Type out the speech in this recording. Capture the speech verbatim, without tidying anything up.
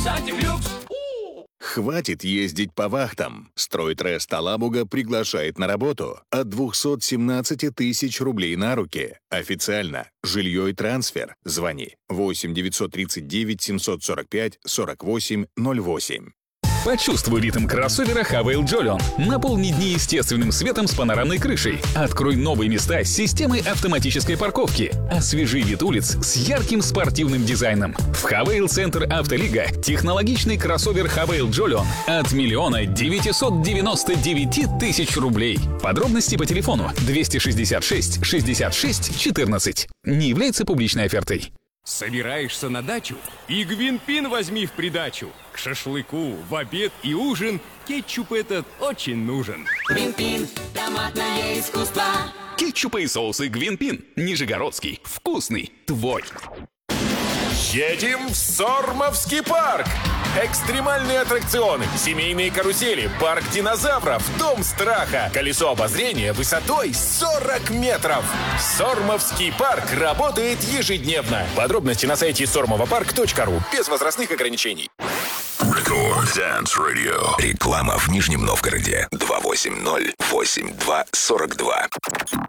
Сантехлюкс. Хватит ездить по вахтам. Стройтрест Алабуга приглашает на работу от двухсот семнадцати тысяч рублей на руки. Официально. Жилье и трансфер. Звони восемь девятьсот тридцать девять семьсот сорок пять сорок восемь ноль восемь. Почувствуй ритм кроссовера Хавейл Джолион. Наполни дни естественным светом с панорамной крышей. Открой новые места с системой автоматической парковки. Освежи вид улиц с ярким спортивным дизайном. В Хавейл Центр Автолига технологичный кроссовер Хавейл Джолион от миллиона девятисот девяноста девяти тысяч рублей. Подробности по телефону двести шестьдесят шесть шестьдесят шесть четырнадцать. Не является публичной офертой. Собираешься на дачу? И Гвинпин возьми в придачу. К шашлыку, в обед и ужин кетчуп этот очень нужен. Гвинпин, томатное искусство. Кетчупы и соусы Гвинпин. Нижегородский. Вкусный. Твой. Едем в Сормовский парк! Экстремальные аттракционы, семейные карусели, парк динозавров, дом страха, колесо обозрения высотой сорок метров. Сормовский парк работает ежедневно. Подробности на сайте сормовопарк точка ру. Без возрастных ограничений. Рекорд Dance Radio. Реклама в Нижнем Новгороде. два восемь ноль восемь два сорок два.